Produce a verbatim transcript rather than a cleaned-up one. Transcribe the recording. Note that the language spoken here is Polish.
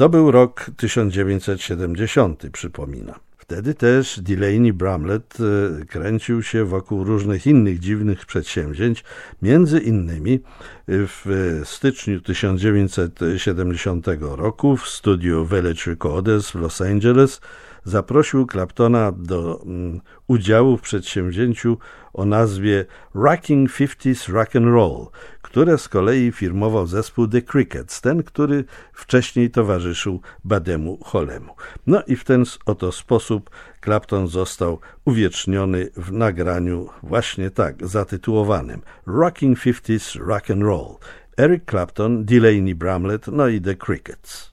To był rok tysiąc dziewięćset siedemdziesiąty, przypomina. Wtedy też Delaney Bramlett kręcił się wokół różnych innych dziwnych przedsięwzięć. Między innymi w styczniu tysiąc dziewięćset siedemdziesiątego roku w studiu Village Recorders w Los Angeles zaprosił Claptona do um, udziału w przedsięwzięciu o nazwie Rocking fifties Rock and Roll, które z kolei firmował zespół The Crickets, ten, który wcześniej towarzyszył Buddemu Hollemu. No i w ten oto sposób Clapton został uwieczniony w nagraniu właśnie tak zatytułowanym Rocking fifties Rock and Roll. Eric Clapton, Delaney Bramlett, no i The Crickets.